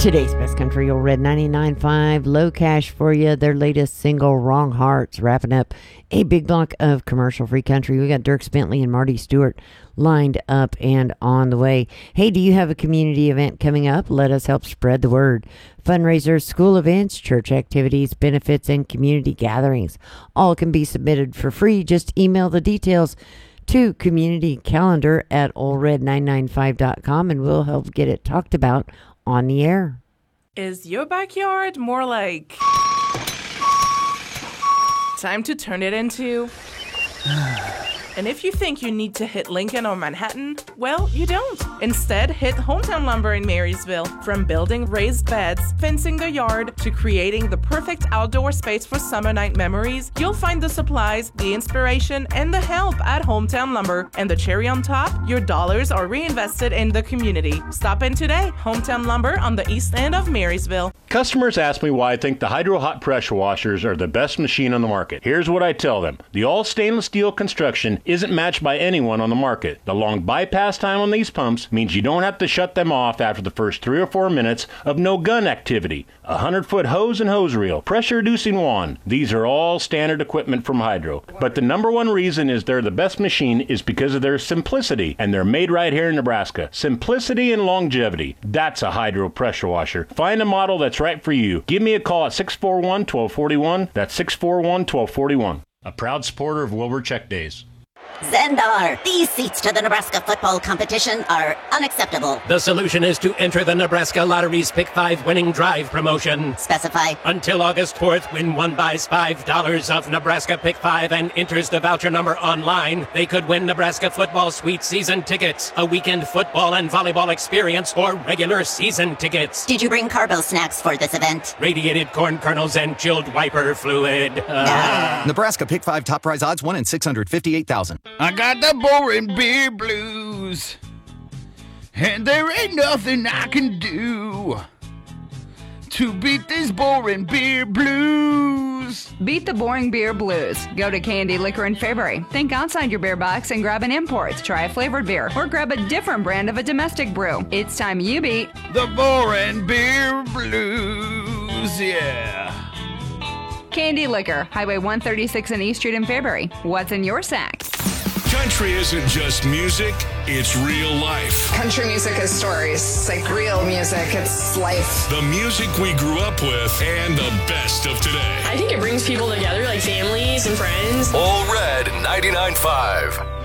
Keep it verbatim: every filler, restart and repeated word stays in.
Today's Best Country Old Red ninety-nine point five, Low Cash for you. Their latest single, Wrong Hearts, wrapping up a big block of commercial-free country. We got Dierks Bentley and Marty Stewart lined up and on the way. Hey, do you have a community event coming up? Let us help spread the word. Fundraisers, school events, church activities, benefits, and community gatherings all can be submitted for free. Just email the details to community calendar at old red nine nine five dot com and we'll help get it talked about on the air. Is your backyard more like time to turn it into? And if you think you need to hit Lincoln or Manhattan, well, you don't. Instead, hit Hometown Lumber in Marysville. From building raised beds, fencing the yard, to creating the perfect outdoor space for summer night memories, you'll find the supplies, the inspiration, and the help at Hometown Lumber. And the cherry on top, your dollars are reinvested in the community. Stop in today. Hometown Lumber on the east end of Marysville. Customers ask me why I think the Hydro Hot pressure washers are the best machine on the market. Here's what I tell them. The all stainless steel construction isn't matched by anyone on the market. The long bypass time on these pumps means you don't have to shut them off after the first three or four minutes of no gun activity. A hundred foot hose and hose reel, pressure reducing wand. These are all standard equipment from Hydro. But the number one reason is they're the best machine is because of their simplicity, and they're made right here in Nebraska. Simplicity and longevity. That's a Hydro pressure washer. Find a model that's right for you. Give me a call at six four one, one two four one. That's six four one, one two four one. A proud supporter of Wilbur Check Days. Zendar, these seats to the Nebraska football competition are unacceptable. The solution is to enter the Nebraska Lottery's Pick five winning drive promotion. Specify. Until August fourth, when one buys five dollars of Nebraska Pick five and enters the voucher number online, they could win Nebraska football suite season tickets, a weekend football and volleyball experience, or regular season tickets. Did you bring carbo snacks for this event? Radiated corn kernels and chilled wiper fluid. Uh. Ah. Nebraska Pick five top prize odds one in six hundred fifty-eight thousand. I got the boring beer blues, and there ain't nothing I can do to beat this boring beer blues. Beat the boring beer blues. Go to Candy Liquor in Fairbury. Think outside your beer box and grab an import. Try a flavored beer or grab a different brand of a domestic brew. It's time you beat the boring beer blues, yeah. Candy Liquor, Highway one thirty-six and East Street in Fairbury. What's in your sack? Country isn't just music, it's real life. Country music is stories. It's like real music. It's life. The music we grew up with and the best of today. I think it brings people together, like families and friends. All Red ninety-nine point five.